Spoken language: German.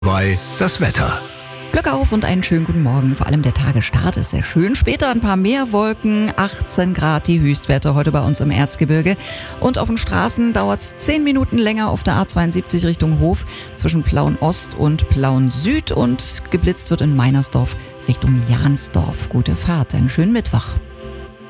Bei das Wetter. Glück auf und einen schönen guten Morgen. Vor allem der Tagesstart ist sehr schön. Später ein paar mehr Wolken, 18 Grad die Höchstwerte heute bei uns im Erzgebirge. Und auf den Straßen dauert es 10 Minuten länger auf der A72 Richtung Hof zwischen Plauen Ost und Plauen Süd. Und geblitzt wird in Meinersdorf Richtung Jansdorf. Gute Fahrt, einen schönen Mittwoch.